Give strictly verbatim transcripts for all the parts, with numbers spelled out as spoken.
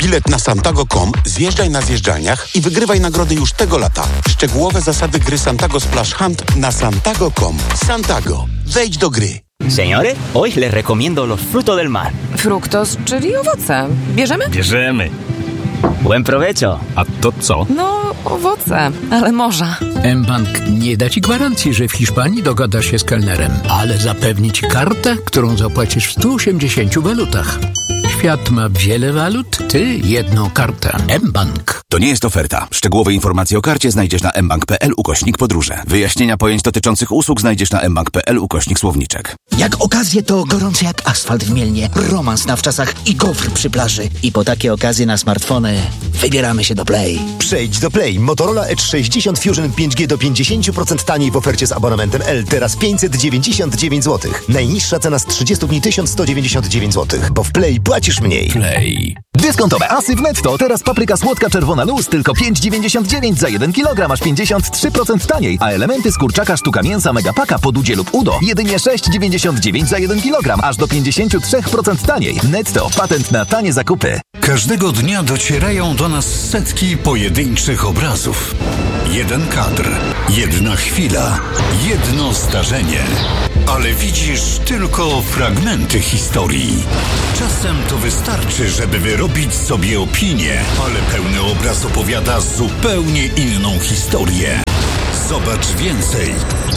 bilet na santago kropka com, zjeżdżaj na zjeżdżalniach i wygrywaj nagrody już tego lata. Szczegółowe zasady gry Santago Splash Hunt na santago kropka com. Santago. Wejdź do gry. Señores, hoy les recomiendo los frutos del mar. Fructos, czyli owoce. Bierzemy? Bierzemy. Buen provecho. A to co? No, owoce, ale morza. mBank nie da ci gwarancji, że w Hiszpanii dogadasz się z kelnerem, ale zapewni ci kartę, którą zapłacisz w stu osiemdziesięciu walutach. Świat ma wiele walut, ty jedną kartę. mBank. To nie jest oferta. Szczegółowe informacje o karcie znajdziesz na mbank.pl ukośnik podróże. Wyjaśnienia pojęć dotyczących usług znajdziesz na mbank.pl ukośnik słowniczek. Jak okazje, to gorące jak asfalt w Mielnie, romans na wczasach i gofr przy plaży. I po takie okazje na smartfony wybieramy się do Play. Przejdź do Play. Motorola Edge sześćdziesiąt Fusion pięć G do pięćdziesiąt procent taniej w ofercie z abonamentem L. Teraz pięćset dziewięćdziesiąt dziewięć złotych. Najniższa cena z trzydziestu dni tysiąc sto dziewięćdziesiąt dziewięć złotych. Bo w Play płacisz mniej. Play. Dyskontowe asy w Netto. Teraz papryka słodka czerwona luz tylko pięć dziewięćdziesiąt dziewięć za jeden kilogram, aż pięćdziesiąt trzy procent taniej. A elementy z kurczaka sztuka mięsa Megapaka pod udzie lub udo jedynie sześć dziewięćdziesiąt dziewięć za jeden kilogram, aż do pięćdziesiąt trzy procent taniej. Netto. Patent na tanie zakupy. Każdego dnia docierają do nas setki pojedynczych obrazów. Jeden kadr, jedna chwila, jedno zdarzenie. Ale widzisz tylko fragmenty historii. Czasem to wystarczy, żeby wyrobić sobie opinię, ale pełny obraz opowiada zupełnie inną historię. Zobacz więcej,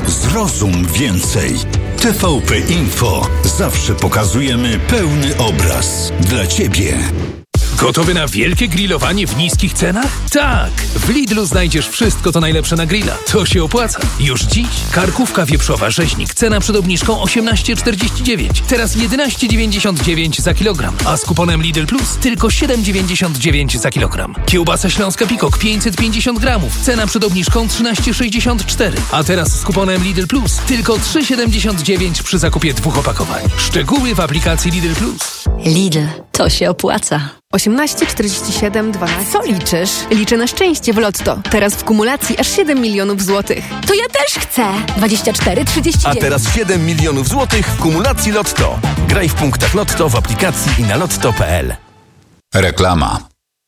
zrozum więcej. T V P Info. Zawsze pokazujemy pełny obraz dla Ciebie. Gotowy na wielkie grillowanie w niskich cenach? Tak! W Lidlu znajdziesz wszystko, co najlepsze na grilla. To się opłaca. Już dziś karkówka wieprzowa rzeźnik. Cena przed obniżką osiemnaście czterdzieści dziewięć. Teraz jedenaście dziewięćdziesiąt dziewięć za kilogram. A z kuponem Lidl Plus tylko siedem dziewięćdziesiąt dziewięć za kilogram. Kiełbasa śląska Pikok pięćset pięćdziesiąt gramów. Cena przed obniżką trzynaście sześćdziesiąt cztery. A teraz z kuponem Lidl Plus tylko trzy siedemdziesiąt dziewięć przy zakupie dwóch opakowań. Szczegóły w aplikacji Lidl Plus. Lidl. To się opłaca. osiemnaście czterdzieści siedem dwanaście. Co liczysz? Liczę na szczęście w Lotto. Teraz w kumulacji aż siedem milionów złotych. To ja też chcę. dwadzieścia cztery trzydzieści dziewięć. A teraz siedem milionów złotych w kumulacji Lotto. Graj w punktach Lotto w aplikacji i na lotto kropka p l. Reklama.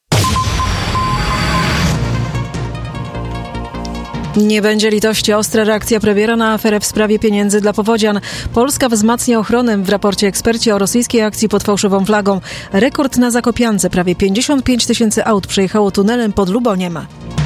Nie będzie litości. Ostra reakcja premiera na aferę w sprawie pieniędzy dla powodzian. Polska wzmacnia ochronę. W raporcie eksperci o rosyjskiej akcji pod fałszywą flagą. Rekord na Zakopiance. Prawie pięćdziesiąt pięć tysięcy aut przejechało tunelem pod Luboniem.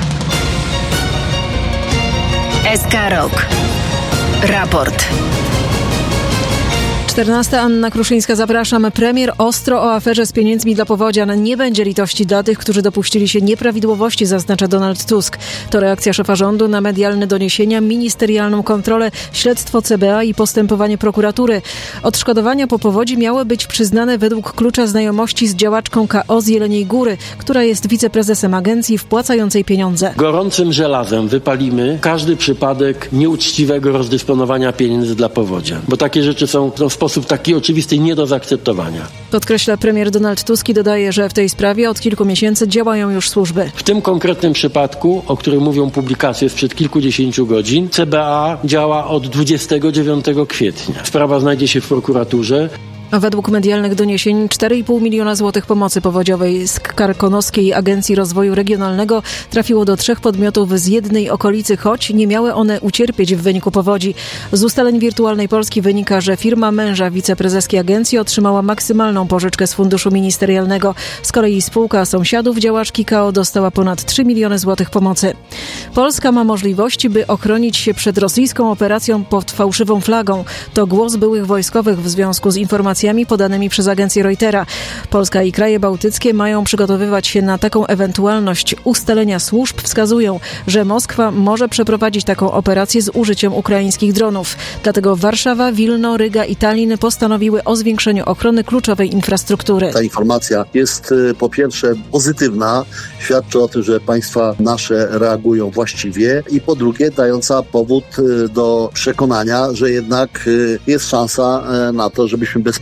S K Rok. Raport. czternasta Anna Kruszyńska, zapraszam. Premier ostro o aferze z pieniędzmi dla powodzian. Nie będzie litości dla tych, którzy dopuścili się nieprawidłowości, zaznacza Donald Tusk. To reakcja szefa rządu na medialne doniesienia, ministerialną kontrolę, śledztwo C B A i postępowanie prokuratury. Odszkodowania po powodzi miały być przyznane według klucza znajomości z działaczką K O z Jeleniej Góry, która jest wiceprezesem agencji wpłacającej pieniądze. Gorącym żelazem wypalimy każdy przypadek nieuczciwego rozdysponowania pieniędzy dla powodzian, bo takie rzeczy są no, w sposób taki oczywisty nie do zaakceptowania. Podkreśla premier Donald Tusk i dodaje, że w tej sprawie od kilku miesięcy działają już służby. W tym konkretnym przypadku, o którym mówią publikacje sprzed kilkudziesięciu godzin, C B A działa od dwudziestego dziewiątego kwietnia. Sprawa znajdzie się w prokuraturze. A według medialnych doniesień cztery i pół miliona złotych pomocy powodziowej z Karkonoskiej Agencji Rozwoju Regionalnego trafiło do trzech podmiotów z jednej okolicy, choć nie miały one ucierpieć w wyniku powodzi. Z ustaleń Wirtualnej Polski wynika, że firma męża wiceprezeskiej agencji otrzymała maksymalną pożyczkę z funduszu ministerialnego. Z kolei spółka sąsiadów działaczki K O dostała ponad trzy miliony złotych pomocy. Polska ma możliwości, by ochronić się przed rosyjską operacją pod fałszywą flagą. To głos byłych wojskowych w związku z informacjami podanymi przez agencję Reutera. Polska i kraje bałtyckie mają przygotowywać się na taką ewentualność. Ustalenia służb wskazują, że Moskwa może przeprowadzić taką operację z użyciem ukraińskich dronów. Dlatego Warszawa, Wilno, Ryga i Tallin postanowiły o zwiększeniu ochrony kluczowej infrastruktury. Ta informacja jest po pierwsze pozytywna, świadczy o tym, że państwa nasze reagują właściwie i po drugie dająca powód do przekonania, że jednak jest szansa na to, żebyśmy bez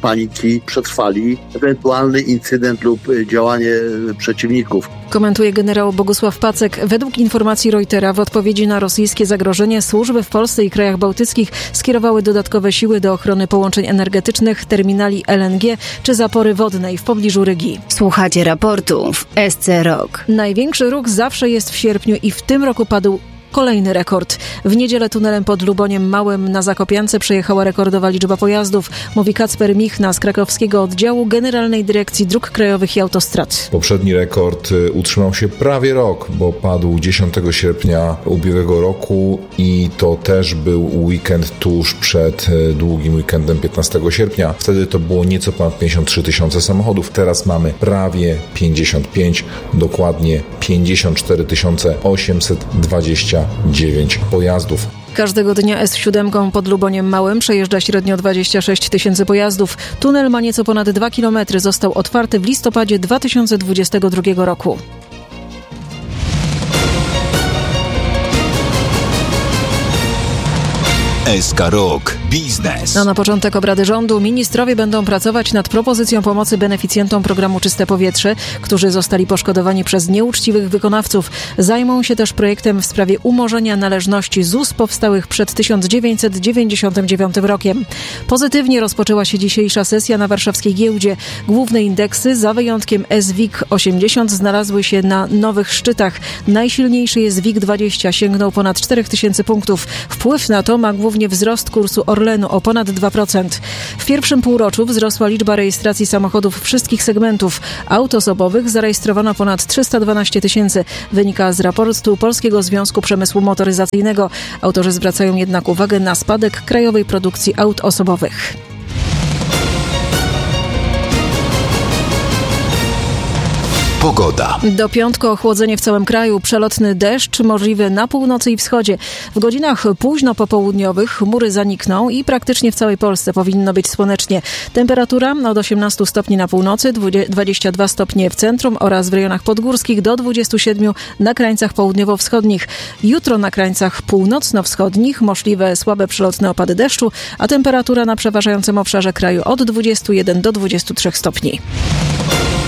paniki przetrwali ewentualny incydent lub działanie przeciwników. Komentuje generał Bogusław Pacek. Według informacji Reutera w odpowiedzi na rosyjskie zagrożenie służby w Polsce i krajach bałtyckich skierowały dodatkowe siły do ochrony połączeń energetycznych, terminali L N G czy zapory wodnej w pobliżu Rygi. Słuchacie raportu w S C Rok. Największy ruch zawsze jest w sierpniu i w tym roku padł kolejny rekord. W niedzielę tunelem pod Luboniem Małym na Zakopiance przejechała rekordowa liczba pojazdów, mówi Kacper Michna z krakowskiego oddziału Generalnej Dyrekcji Dróg Krajowych i Autostrad. Poprzedni rekord utrzymał się prawie rok, bo padł dziesiątego sierpnia ubiegłego roku i to też był weekend tuż przed długim weekendem piętnastego sierpnia. Wtedy to było nieco ponad pięćdziesiąt trzy tysiące samochodów. Teraz mamy prawie pięćdziesiąt pięć, dokładnie pięćdziesiąt cztery tysiące osiemset dwadzieścia dziewięć pojazdów. Każdego dnia S siedem pod Luboniem Małym przejeżdża średnio dwadzieścia sześć tysięcy pojazdów. Tunel ma nieco ponad dwa kilometry. Został otwarty w listopadzie dwa tysiące dwudziestego drugiego roku. S K Rok. Biznes. A na początek obrady rządu ministrowie będą pracować nad propozycją pomocy beneficjentom programu Czyste Powietrze, którzy zostali poszkodowani przez nieuczciwych wykonawców. Zajmą się też projektem w sprawie umorzenia należności Z U S powstałych przed tysiąc dziewięćset dziewięćdziesiątym dziewiątym rokiem. Pozytywnie rozpoczęła się dzisiejsza sesja na warszawskiej giełdzie. Główne indeksy, za wyjątkiem S W I K osiemdziesiąt, znalazły się na nowych szczytach. Najsilniejszy jest W I K dwadzieścia, sięgnął ponad cztery tysiące punktów. Wpływ na to ma głównie wzrost kursu Orlenu o ponad dwa procent. W pierwszym półroczu wzrosła liczba rejestracji samochodów wszystkich segmentów. Aut osobowych zarejestrowano ponad trzysta dwanaście tysięcy. Wynika z raportu Polskiego Związku Przemysłu Motoryzacyjnego. Autorzy zwracają jednak uwagę na spadek krajowej produkcji aut osobowych. Pogoda. Do piątku ochłodzenie w całym kraju, przelotny deszcz możliwy na północy i wschodzie. W godzinach późno popołudniowych chmury zanikną i praktycznie w całej Polsce powinno być słonecznie. Temperatura od osiemnaście stopni na północy, dwadzieścia dwa stopnie w centrum oraz w rejonach podgórskich do dwudziestu siedmiu na krańcach południowo-wschodnich. Jutro na krańcach północno-wschodnich możliwe słabe przelotne opady deszczu, a temperatura na przeważającym obszarze kraju od dwudziestu jeden do dwudziestu trzech stopni.